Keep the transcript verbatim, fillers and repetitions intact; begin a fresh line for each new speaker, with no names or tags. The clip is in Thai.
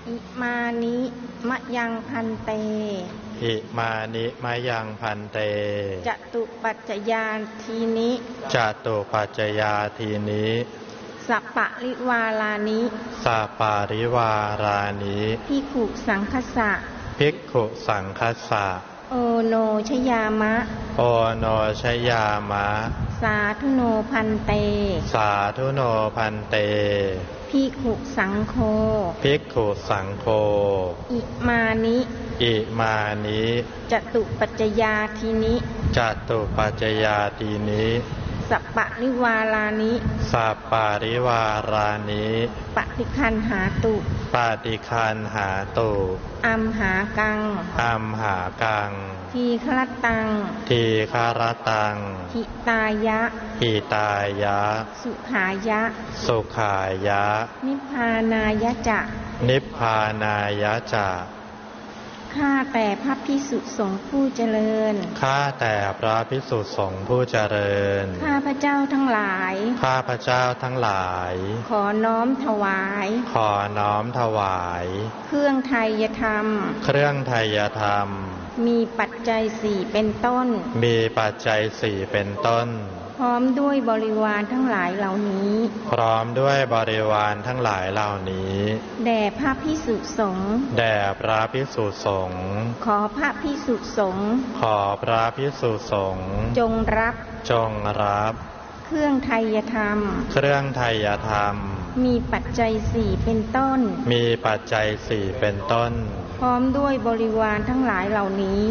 อิมานิมะยังพันเต
อิมานิมะยังพันเต
จตุปัจจยาทีนิ
จตุปัจจยาทีนิ
สัปปะริวาลานิ
สัปปะริวารานิ
ภิกขุสังคัสสะ
ภิกขุสังคัสสะ
โอโนชยามะ
โอโนชยามะ
สาธุโนพันเต
สาธุโนพันเต
ภิกขุสังโฆ
ภิกขุสังโฆ
อิมานิ
อิมานิ
จตุปัจจยาทีนิ
จตุปัจจยาทีนิ
สัปปะริวาลานิ
สัปปะริวารานิ
ปฏิคันหาตุ
ปฏิคันหาตุ
อัมหากัง
อัมหากัง
ทีฆรตัง
ทีฆรตัง
หิตายะ
หิตายะ
สุขายะ
สุขายะ
นิพพานายะจะ
นิพพานายะจะ
ข้าแต่พระภิกษุสงฆ์ผู้เจริญ
ข้าแต่พระภิกษุสงฆ์ผู้เจริญ
ข้าพระเจ้าทั้งหลาย
ข้าพระเจ้าทั้งหลาย
ขอน้อมถวาย
ขอน้อมถวาย
เครื่องไทยธรรม
เครื่องไทยธรรม
มีปัจจัยสี่เป็นต้น
มีปัจจัยสี่เป็นต้น
พร้อมด้วยบริวารทั้งหลายเหล่านี้
พร้อมด้วยบริวารทั้งหลายเหล่านี้
แด่พระภิกษุสงฆ์
แด่พระภิกษุสงฆ์
ขอพระภิกษุสงฆ์
ขอพระภิกษุสงฆ์
จงรับ
จงรับ
เครื่องไทยธรรม
เครื่องไทยธรรม
มีปัจจัยสี่เป็นต้น
มีปัจจัยสี่เป็นต้น
พร้อมด้วยบริวารทั้งหลายเหล่านี้